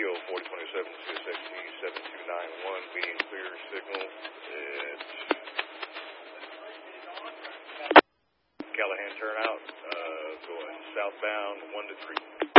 Radio 4027 CSXT 7291, being clear signal at Callahan turnout, going southbound 1 to 3.